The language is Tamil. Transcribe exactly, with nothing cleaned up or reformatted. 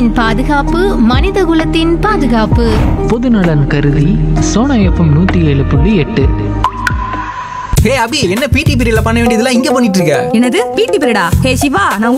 நாட்டின் பாதுகாப்பு மனிதகுலத்தின் பாதுகாப்பு. பொதுநலன் கருதி சோனா எஃப்எம் நூத்தி ஏழு புள்ளி எட்டு. ஹே அபி, என்ன பிடி பீரியட்ல பண்ண வேண்டியதெல்லாம் இங்க பண்ணிட்டு இருக்க? என்னது பிடி பீரியடா? ஹே சிவா, நான்